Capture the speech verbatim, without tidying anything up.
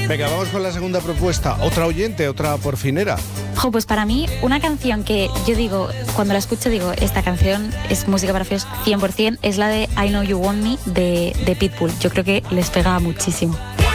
Venga, vamos con la segunda propuesta. Otra oyente, otra porfinera. Jo, pues para mí, una canción que yo digo, cuando la escucho digo, esta canción es música para feos cien por ciento, es la de I Know You Want Me de, de Pitbull. Yo creo que les pega muchísimo.